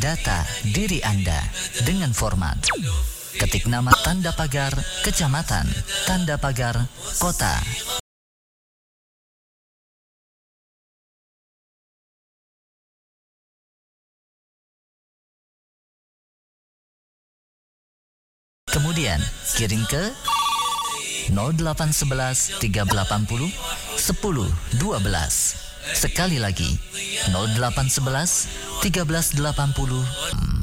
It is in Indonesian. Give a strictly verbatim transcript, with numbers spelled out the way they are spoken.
data diri Anda dengan format ketik nama tanda pagar kecamatan, tanda pagar kota. Kemudian kirim ke nol delapan satu satu tiga delapan nol sepuluh dua belas. Sekali lagi nol delapan satu satu tiga delapan nol